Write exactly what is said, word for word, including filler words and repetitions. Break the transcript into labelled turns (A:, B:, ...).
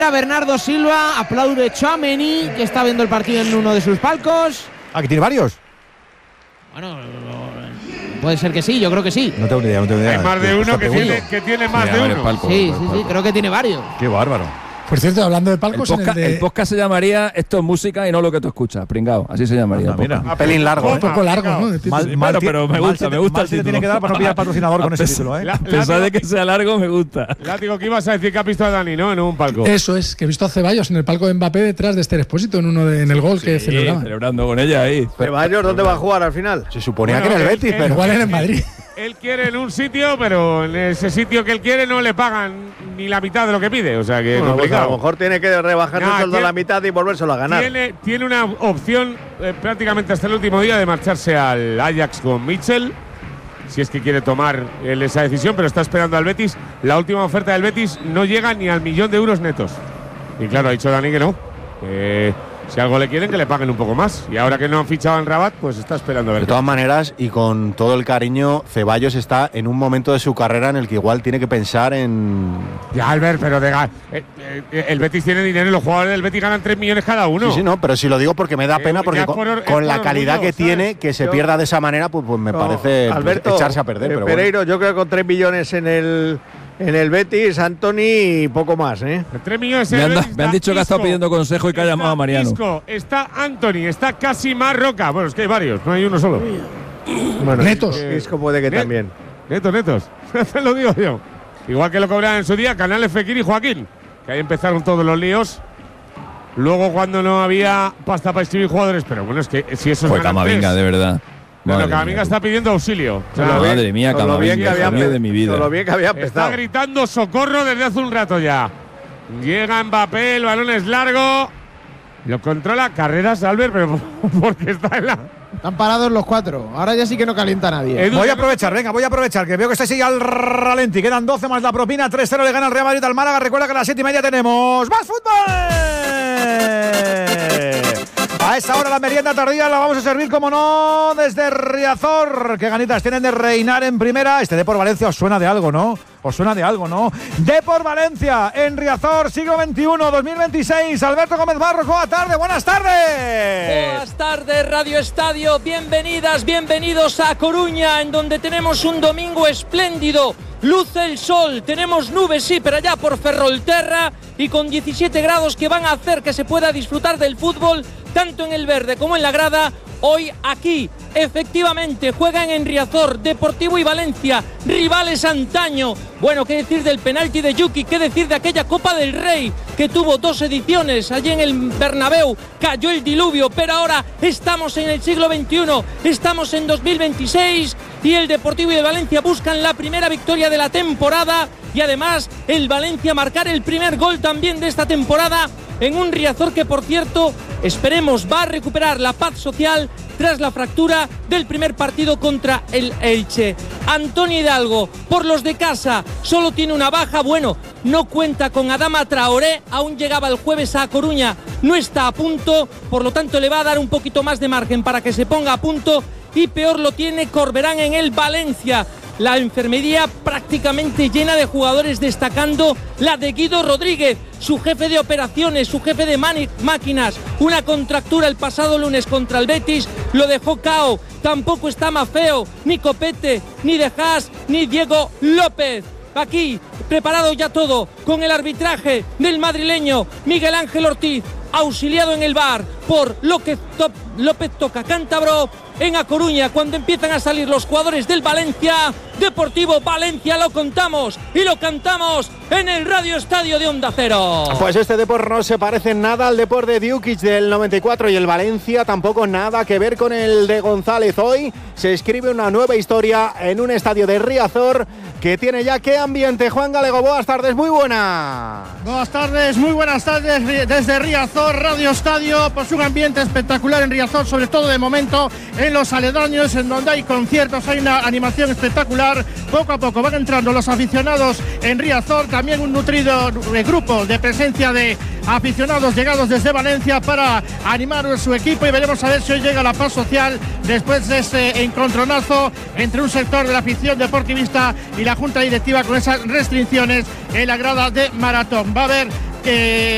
A: Bernardo Silva, aplaude Tchouaméni, que está viendo el partido en uno de sus palcos.
B: Ah, que tiene varios.
A: Bueno, puede ser que sí, yo creo que sí.
B: No tengo ni idea, no tengo ni idea.
C: Hay más de uno que tiene, que tiene más
D: Sí,
C: de
D: varios
C: uno.
D: palcos,
A: Sí,
D: varios
A: sí, sí,
D: palcos.
A: creo que tiene varios.
B: Qué bárbaro.
E: Por cierto, hablando de
D: El
E: palcos, en
D: podcast,
E: el de…
D: el podcast se llamaría Esto es música y no lo que tú escuchas, pringao. Así se llamaría.
B: Anda,
D: el podcast.
B: mira.
F: Un pelín largo.
E: un
F: ¿eh?
E: poco largo, ¿no? De título.
B: Mal,
D: Sí,
B: mal
D: bueno,
B: ti-
D: pero me
B: mal
D: gusta,
B: se te-
D: me gusta
B: mal
D: el
B: se te
D: título.
B: tiene que dar para no pillar patrocinador con ese título, ¿eh?
C: La-
D: A pesar
C: látigo-
D: de que sea largo, me gusta.
C: Látigo, que ibas a decir que has visto a Dani, ¿no? En un palco.
E: Eso es, que he visto a Ceballos en el palco de Mbappé detrás de Esther Expósito en uno de, en el gol que
D: Sí,
E: celebraba.
D: celebrando con ella ahí.
F: Ceballos, ¿dónde va a jugar al final? Se suponía
C: Bueno,
F: que en el
C: él-
F: Betis,
C: él-
F: pero…
E: Igual en el Madrid.
C: Él quiere en un sitio, pero en ese sitio que él quiere no le pagan ni la mitad de lo que pide. O sea que es
F: Bueno, pues a
C: complicado.
F: lo mejor tiene que rebajar
C: Nah,
F: el sueldo a
C: tiene-
F: la mitad y volvérselo a ganar.
C: Tiene, tiene una opción eh, prácticamente hasta el último día de marcharse al Ajax con Mitchell, si es que quiere tomar él esa decisión, pero está esperando al Betis. La última oferta del Betis no llega ni al millón de euros netos. Y claro, ha dicho Dani que no. Eh, si algo le quieren, que le paguen un poco más. Y ahora que no han fichado en Rabat, pues está esperando a ver.
F: De todas maneras, y con todo el cariño, Ceballos está en un momento de su carrera en el que igual tiene que pensar en…
C: Ya, Albert, pero de, eh, eh, el Betis tiene dinero y los jugadores del Betis ganan tres millones cada uno.
F: Sí, sí, no, pero si lo digo porque me da
C: Eh,
F: pena,
C: ya
F: porque
C: es
F: con,
C: por or- es
F: con
C: por
F: la calidad
C: orgullo,
F: que tiene,
C: ¿sabes?
F: que se
C: Yo-
F: pierda de esa manera, pues, pues me
G: No,
F: parece pues,
G: Alberto,
F: echarse a perder.
G: eh,
F: Pero bueno.
G: Pereiro, yo creo que con tres millones en el en el Betis, Anthony y poco más, ¿eh?
C: tres millones en
D: Me
C: el
D: han, da-
C: Betis
D: me han
C: está
D: dicho que ha estado
C: Isco,
D: pidiendo consejo y que ha
C: está
D: llamado a Mariano.
C: Isco, está Anthony, está Casimar Roca. Bueno, es que hay varios, no hay uno solo.
G: Bueno,
E: Netos.
G: Isco puede que
C: Net-
G: también.
C: Netos, netos. Te lo digo yo. Igual que lo cobraban en su día Canales, Fekir y Joaquín, que ahí empezaron todos los líos. Luego cuando no había pasta para escribir jugadores, pero bueno, es que si eso es
D: Fue
C: ganan
D: Camavinga,
C: tres.
D: de verdad.
C: Bueno,
D: Madre
C: Camavinga
D: mía.
C: está pidiendo auxilio. O sea,
G: Con lo bien-
D: Madre mía,
G: con lo bien
D: Camavinga,
G: que había
D: el sueño de mi vida.
G: Con lo bien que había
C: está
G: empezado.
C: gritando socorro desde hace un rato ya. Llega Mbappé, el balón es largo. Lo controla Carreras, Albert, pero porque está en la…
A: Están parados los cuatro. Ahora ya sí que no calienta nadie.
C: Edu,
B: Voy a
C: ya no-
B: aprovechar, venga, voy a aprovechar, que veo que estáis ahí al ralenti. Quedan doce más la propina, tres cero le gana el Real Madrid al Málaga. Recuerda que a las siete y media tenemos más fútbol. A esa hora la merienda tardía la vamos a servir, como no, desde Riazor. Qué ganitas tienen de reinar en primera. Este Depor Valencia os suena de algo, ¿no? Os suena de algo, ¿no? Depor Valencia en Riazor, siglo veintiuno, dos mil veintiséis. Alberto Gómez Barros, buenas tardes, buenas tardes.
H: Buenas tardes, Radio Estadio. Bienvenidas, bienvenidos a Coruña, en donde tenemos un domingo espléndido. Luce el sol, tenemos nubes, sí, pero allá por Ferrolterra, y con diecisiete grados que van a hacer que se pueda disfrutar del fútbol, tanto en el verde como en la grada. Hoy aquí, efectivamente, juegan en Riazor, Deportivo y Valencia, rivales antaño. Bueno, qué decir del penalti de Yuki, qué decir de aquella Copa del Rey que tuvo dos ediciones allí en el Bernabéu, cayó el diluvio, pero ahora estamos en el siglo veintiuno, estamos en dos mil veintiséis y el Deportivo y el Valencia buscan la primera victoria de la temporada y además el Valencia marcar el primer gol también de esta temporada en un Riazor que, por cierto, esperemos va a recuperar la paz social tras la fractura del primer partido contra el Elche. Antonio Hidalgo, por los de casa, solo tiene una baja. Bueno, no cuenta con Adama Traoré, aún llegaba el jueves a Coruña, no está a punto, por lo tanto le va a dar un poquito más de margen para que se ponga a punto, y peor lo tiene Corberán en el Valencia. La enfermería prácticamente llena de jugadores, destacando la de Guido Rodríguez, su jefe de operaciones, su jefe de mani- máquinas. Una contractura el pasado lunes contra el Betis, lo dejó K O. Tampoco está Mafeo, ni Copete, ni De Haas, ni Diego López. Aquí, preparado ya todo, con el arbitraje del madrileño Miguel Ángel Ortiz, auxiliado en el V A R por López, Top, López Toca Cántabro. En A Coruña, cuando empiezan a salir los jugadores del Valencia, Deportivo Valencia, lo contamos y lo cantamos en el Radio Estadio de Onda Cero.
F: Pues este Depor no se parece nada al Depor de Djukic del noventa y cuatro, y el Valencia tampoco nada que ver con el de González. Hoy se escribe una nueva historia en un estadio de Riazor que tiene ya qué ambiente. Juan Galego, buenas tardes, muy buenas.
I: Buenas tardes, muy buenas tardes desde Riazor, Radio Estadio. Pues un ambiente espectacular en Riazor, sobre todo de momento en los aledaños, en donde hay conciertos, hay una animación espectacular. Poco a poco van entrando los aficionados en Riazor, también un nutrido grupo de presencia de aficionados llegados desde Valencia para animar a su equipo, y veremos a ver si hoy llega la paz social después de ese encontronazo entre un sector de la afición deportivista y la junta directiva con esas restricciones en la grada de Maratón. Va a haber que